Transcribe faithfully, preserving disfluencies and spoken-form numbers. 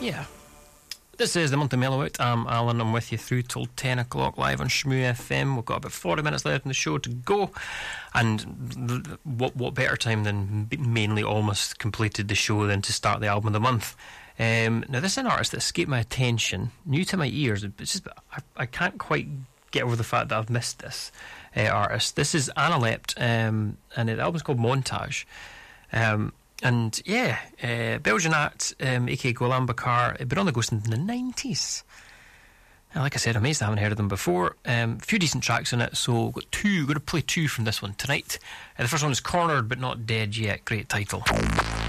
Yeah. This is the Monthly Mellow Out. I'm Alan. I'm with you through till ten o'clock live on Shmoo F M. We've got about forty minutes left in the show to go. And th- what what better time than mainly almost completed the show than to start the album of the month. Um, now, this is an artist that escaped my attention, new to my ears. It's just, I, I can't quite get over the fact that I've missed this uh, artist. This is Anna Lept, um, and the album's called Montage. Um, and yeah, uh, Belgian act, um, aka Golan Bakar, had been on the go since the nineties. And like I said, I'm amazed I haven't heard of them before. Um, a few decent tracks in it, so we've got two, we're going to play two from this one tonight. Uh, the first one is Cornered But Not Dead Yet, great title.